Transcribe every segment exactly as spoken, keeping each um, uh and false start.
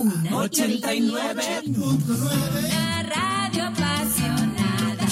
Duna ochenta y nueve punto nueve. La radio apasionada.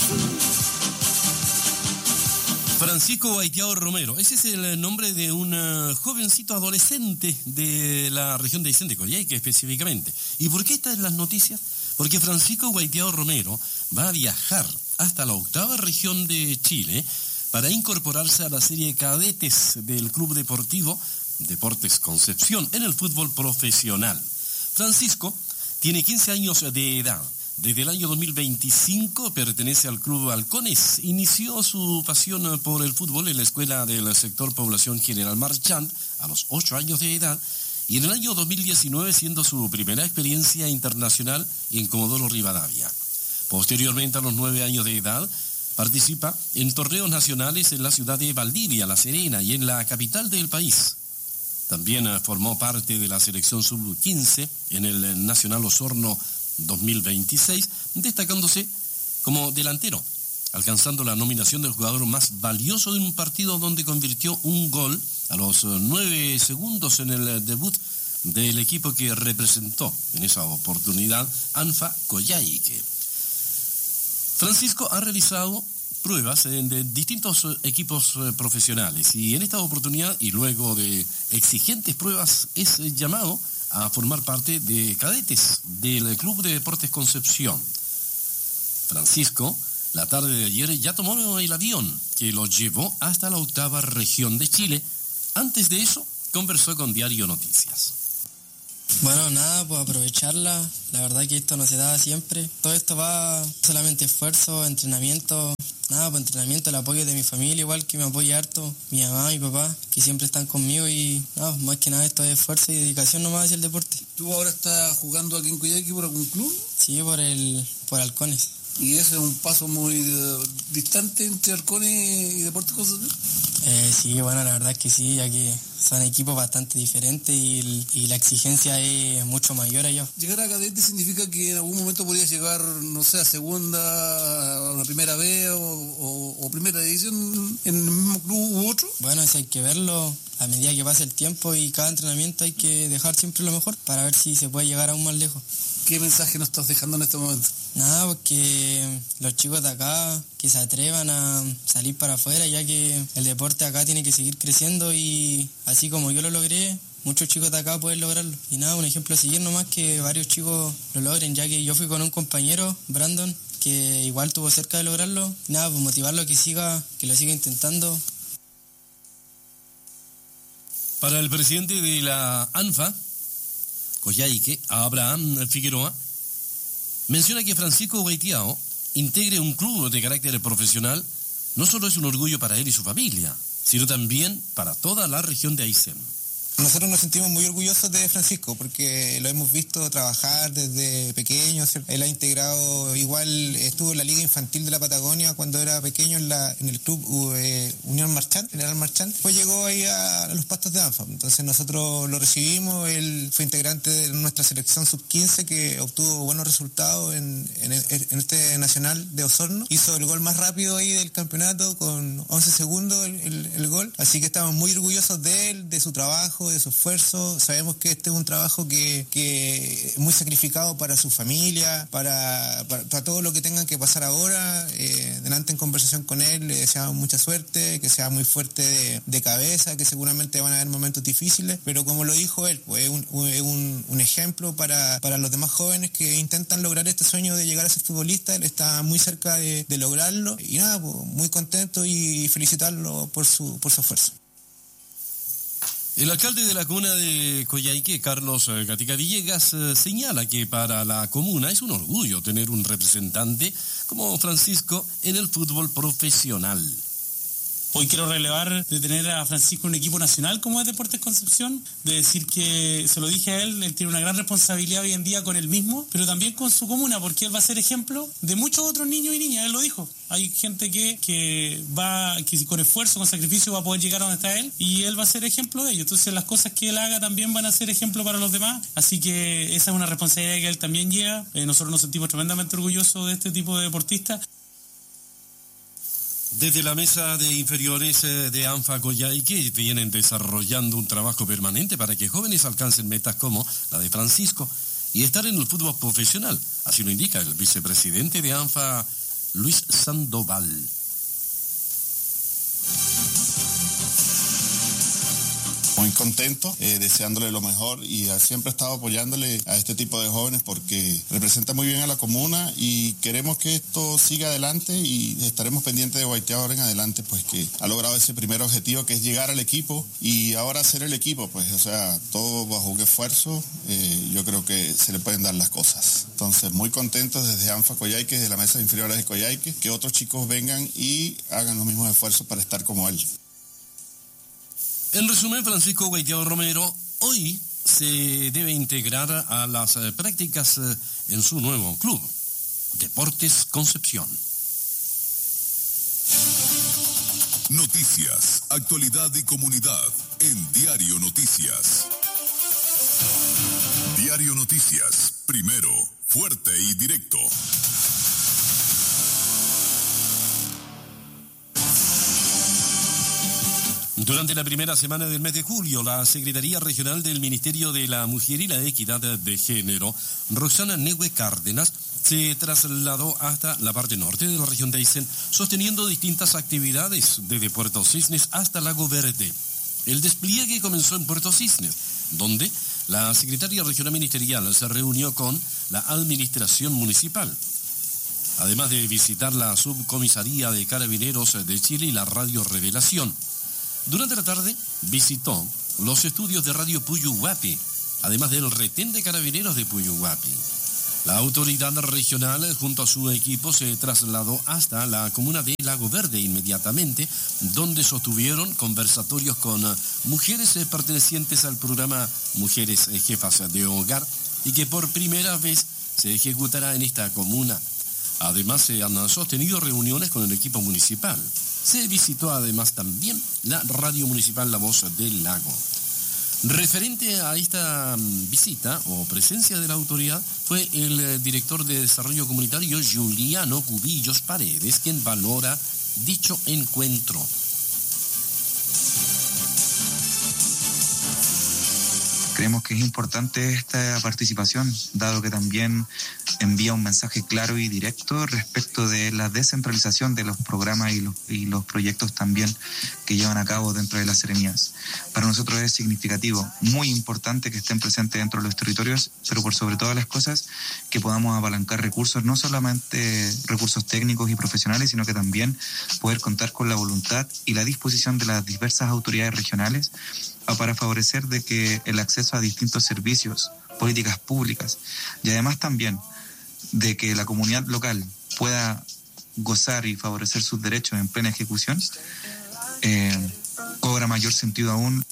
Francisco Guaitiao Romero, ese es el nombre de un uh, jovencito adolescente de la región de Aysén, de Coyhaique específicamente. ¿Y por qué está en las noticias? Porque Francisco Guaitiao Romero va a viajar hasta la octava región de Chile para incorporarse a la serie de cadetes del Club Deportivo Deportes Concepción en el fútbol profesional. Francisco tiene quince años de edad. Desde el año dos mil veinticinco pertenece al Club Halcones. Inició su pasión por el fútbol en la escuela del sector Población General Marchand a los ocho años de edad y en el año dos mil diecinueve siendo su primera experiencia internacional en Comodoro Rivadavia. Posteriormente, a los nueve años de edad, participa en torneos nacionales en la ciudad de Valdivia, La Serena y en la capital del país. También formó parte de la selección sub quince en el Nacional Osorno dos mil veintiséis, destacándose como delantero, alcanzando la nominación del jugador más valioso de un partido donde convirtió un gol a los nueve segundos en el debut del equipo que representó en esa oportunidad, ANFA Coyhaique. Francisco ha realizado pruebas en de distintos equipos profesionales y en esta oportunidad y luego de exigentes pruebas es llamado a formar parte de cadetes del Club de Deportes Concepción. Francisco, la tarde de ayer, ya tomó el avión que lo llevó hasta la octava región de Chile. Antes de eso, conversó con Diario Noticias. Bueno, nada, pues aprovecharla. La verdad que esto no se da siempre. Todo esto va solamente esfuerzo, entrenamiento. Nada, pues entrenamiento, el apoyo de mi familia, igual que me apoya harto, mi mamá, mi papá, que siempre están conmigo y nada, más que nada esto es esfuerzo y dedicación nomás hacia el deporte. ¿Tú ahora estás jugando aquí en Coyhaique por algún club? Sí, por el por Halcones. ¿Y ese es un paso muy uh, distante entre Halcones y Deportes Concepción? Eh, sí, bueno, la verdad es que sí, ya que son equipos bastante diferentes y, el, y la exigencia es mucho mayor allá. Llegar a cadete significa que en algún momento podrías llegar, no sé, a segunda, a una primera B o, o, o primera división en el mismo club u otro. Bueno, eso hay que verlo a medida que pasa el tiempo y cada entrenamiento hay que dejar siempre lo mejor para ver si se puede llegar aún más lejos. ¿Qué mensaje nos estás dejando en este momento? Nada, porque los chicos de acá que se atrevan a salir para afuera, ya que el deporte acá tiene que seguir creciendo y así como yo lo logré, muchos chicos de acá pueden lograrlo. Y nada, un ejemplo a seguir nomás que varios chicos lo logren, ya que yo fui con un compañero, Brandon, que igual estuvo cerca de lograrlo. Y nada, pues motivarlo a que siga, que lo siga intentando. Para el presidente de la ANFA Coyhaique, Abraham Figueroa, menciona que Francisco Guaitiao integre un club de carácter profesional no solo es un orgullo para él y su familia, sino también para toda la región de Aysén. Nosotros nos sentimos muy orgullosos de Francisco porque lo hemos visto trabajar desde pequeño. Él ha integrado, igual estuvo en la Liga Infantil de la Patagonia cuando era pequeño en, la, en el club eh, Unión Marchand, General Marchand. Pues llegó ahí a, a los pastos de ANFA. Entonces nosotros lo recibimos, él fue integrante de nuestra selección sub quince que obtuvo buenos resultados en, en, en este nacional de Osorno. Hizo el gol más rápido ahí del campeonato con once segundos el, el, el gol. Así que estamos muy orgullosos de él, de su trabajo, de su esfuerzo. Sabemos que este es un trabajo que, que es muy sacrificado para su familia, para, para, para todo lo que tengan que pasar ahora. Eh, delante en conversación con él le deseamos mucha suerte, que sea muy fuerte de, de cabeza, que seguramente van a haber momentos difíciles, pero como lo dijo él, pues es un, un, un ejemplo para, para los demás jóvenes que intentan lograr este sueño de llegar a ser futbolista. Él está muy cerca de, de lograrlo y nada, pues, muy contento y felicitarlo por su, por su esfuerzo. El alcalde de la comuna de Coyhaique, Carlos Gatica Villegas, señala que para la comuna es un orgullo tener un representante como Francisco en el fútbol profesional. Hoy quiero relevar de tener a Francisco en un equipo nacional como es Deportes Concepción, de decir que, se lo dije a él, él tiene una gran responsabilidad hoy en día con él mismo, pero también con su comuna, porque él va a ser ejemplo de muchos otros niños y niñas, él lo dijo. Hay gente que, que va, que con esfuerzo, con sacrificio va a poder llegar a donde está él, y él va a ser ejemplo de ello. Entonces las cosas que él haga también van a ser ejemplo para los demás, así que esa es una responsabilidad que él también lleva. Eh, nosotros nos sentimos tremendamente orgullosos de este tipo de deportistas. Desde la mesa de inferiores de ANFA Coyhaique vienen desarrollando un trabajo permanente para que jóvenes alcancen metas como la de Francisco y estar en el fútbol profesional. Así lo indica el vicepresidente de ANFA, Luis Sandoval. Muy contento, eh, deseándole lo mejor y eh, siempre he estado apoyándole a este tipo de jóvenes porque representa muy bien a la comuna y queremos que esto siga adelante y estaremos pendientes de Guaití ahora en adelante, pues que ha logrado ese primer objetivo que es llegar al equipo y ahora ser el equipo, pues o sea, todo bajo un esfuerzo, eh, yo creo que se le pueden dar las cosas. Entonces muy contentos desde ANFA Coyhaique, desde la mesa de inferiores de Coyhaique, que otros chicos vengan y hagan los mismos esfuerzos para estar como él. En resumen, Francisco Guaitiao Romero hoy se debe integrar a las eh, prácticas eh, en su nuevo club, Deportes Concepción. Noticias, actualidad y comunidad en Diario Noticias. Diario Noticias, primero, fuerte y directo. Durante la primera semana del mes de julio, la Secretaría Regional del Ministerio de la Mujer y la Equidad de Género, Roxana Nehue Cárdenas, se trasladó hasta la parte norte de la región de Aysén, sosteniendo distintas actividades desde Puerto Cisnes hasta Lago Verde. El despliegue comenzó en Puerto Cisnes, donde la Secretaría Regional Ministerial se reunió con la Administración Municipal, además de visitar la Subcomisaría de Carabineros de Chile y la Radio Revelación. Durante la tarde visitó los estudios de Radio Puyuhuapi, además del retén de carabineros de Puyuhuapi. La autoridad regional junto a su equipo se trasladó hasta la comuna de Lago Verde inmediatamente, donde sostuvieron conversatorios con mujeres pertenecientes al programa Mujeres Jefas de Hogar y que por primera vez se ejecutará en esta comuna. Además se han sostenido reuniones con el equipo municipal. Se visitó además también la radio municipal La Voz del Lago. Referente a esta visita o presencia de la autoridad fue el director de Desarrollo Comunitario Juliano Cubillos Paredes quien valora dicho encuentro. Creemos que es importante esta participación, dado que también envía un mensaje claro y directo respecto de la descentralización de los programas y los, y los proyectos también que llevan a cabo dentro de las seremías. Para nosotros es significativo, muy importante que estén presentes dentro de los territorios, pero por sobre todas las cosas que podamos apalancar recursos, no solamente recursos técnicos y profesionales, sino que también poder contar con la voluntad y la disposición de las diversas autoridades regionales para favorecer de que el acceso a distintos servicios, políticas públicas y además también de que la comunidad local pueda gozar y favorecer sus derechos en plena ejecución, eh, cobra mayor sentido aún.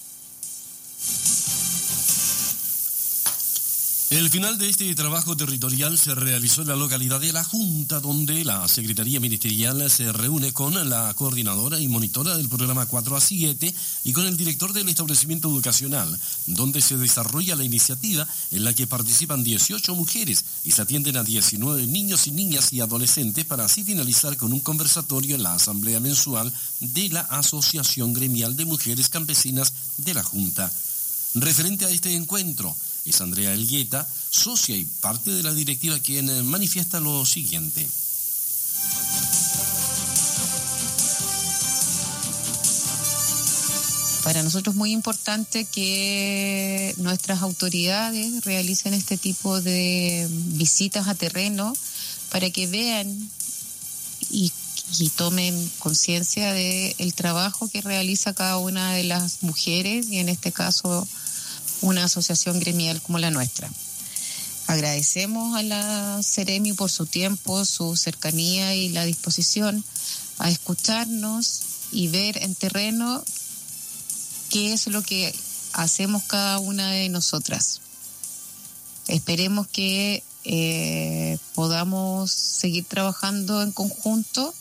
El final de este trabajo territorial se realizó en la localidad de La Junta, donde la Secretaría Ministerial se reúne con la coordinadora y monitora del programa cuatro a siete y con el director del establecimiento educacional, donde se desarrolla la iniciativa en la que participan dieciocho mujeres y se atienden a diecinueve niños y niñas y adolescentes para así finalizar con un conversatorio en la asamblea mensual de la Asociación Gremial de Mujeres Campesinas de La Junta. Referente a este encuentro, es Andrea Elgueta, socia y parte de la directiva, quien manifiesta lo siguiente. Para nosotros es muy importante que nuestras autoridades realicen este tipo de visitas a terreno para que vean y, y tomen conciencia del trabajo que realiza cada una de las mujeres y en este caso una asociación gremial como la nuestra. Agradecemos a la Ceremi por su tiempo, su cercanía y la disposición a escucharnos y ver en terreno qué es lo que hacemos cada una de nosotras. Esperemos que eh, podamos seguir trabajando en conjunto.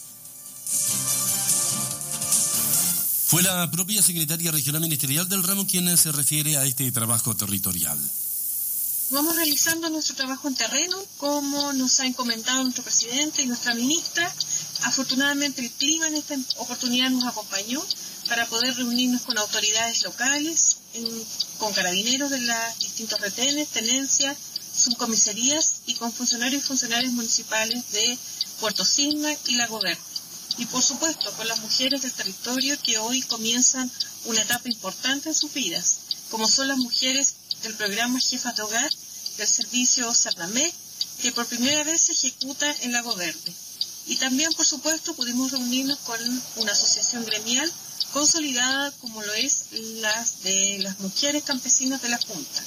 Fue la propia secretaria regional ministerial del ramo quien se refiere a este trabajo territorial. Vamos realizando nuestro trabajo en terreno, como nos ha encomendado nuestro presidente y nuestra ministra. Afortunadamente el clima en esta oportunidad nos acompañó para poder reunirnos con autoridades locales, en, con carabineros de los distintos retenes, tenencias, subcomisarías y con funcionarios y funcionarias municipales de Puerto Cisna y Lago Verde. Y por supuesto con las mujeres del territorio que hoy comienzan una etapa importante en sus vidas, como son las mujeres del programa Jefas de Hogar del servicio Cernamec, que por primera vez se ejecuta en Lago Verde. Y también, por supuesto, pudimos reunirnos con una asociación gremial consolidada como lo es las de las mujeres campesinas de la Junta.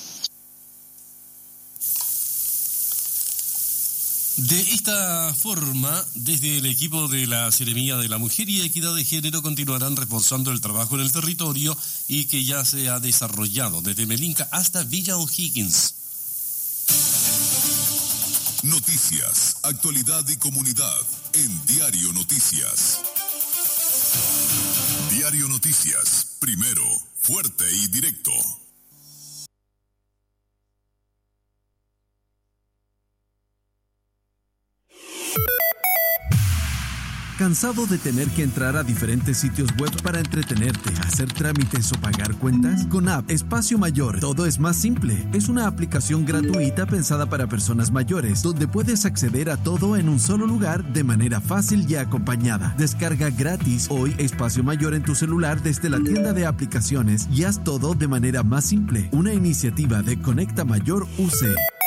De esta forma, desde el equipo de la Seremía de la Mujer y Equidad de Género continuarán reforzando el trabajo en el territorio y que ya se ha desarrollado desde Melinca hasta Villa O'Higgins. Noticias, actualidad y comunidad en Diario Noticias. Diario Noticias, primero, fuerte y directo. ¿Cansado de tener que entrar a diferentes sitios web para entretenerte, hacer trámites o pagar cuentas? Con App Espacio Mayor todo es más simple. Es una aplicación gratuita pensada para personas mayores, donde puedes acceder a todo en un solo lugar de manera fácil y acompañada. Descarga gratis hoy Espacio Mayor en tu celular desde la tienda de aplicaciones y haz todo de manera más simple. Una iniciativa de Conecta Mayor U C.